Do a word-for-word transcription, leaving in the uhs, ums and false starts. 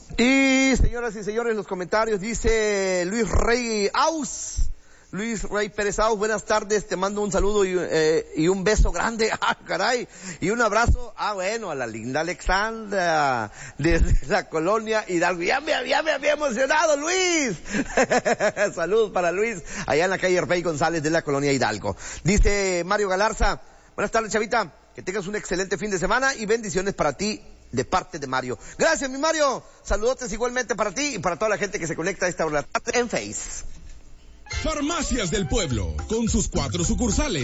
Y señoras y señores, los comentarios dice Luis Rey Aus. Luis Rey Pérez Aus, buenas tardes, te mando un saludo y, eh, y un beso grande, ah, caray, y un abrazo, ah, bueno, a la linda Alexandra, desde la colonia Hidalgo. Ya me, ya me había emocionado, Luis. Saludos para Luis, allá en la calle Rey González de la colonia Hidalgo. Dice Mario Galarza, buenas tardes, Chavita, que tengas un excelente fin de semana y bendiciones para ti, de parte de Mario. Gracias, mi Mario. Saludotes igualmente para ti y para toda la gente que se conecta a esta hora en Face. Farmacias del Pueblo, con sus cuatro sucursales.